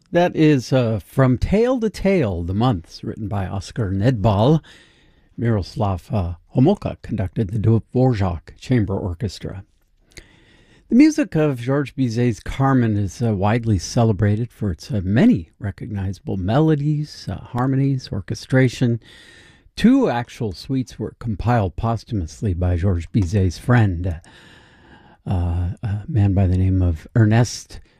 That is From Tale to Tale, the months, written by Oscar Nedbal. Miroslav Homolka conducted the Dvorak Chamber Orchestra. The music of Georges Bizet's Carmen is widely celebrated for its many recognizable melodies, harmonies, orchestration. Two actual suites were compiled posthumously by Georges Bizet's friend, a man by the name of Ernest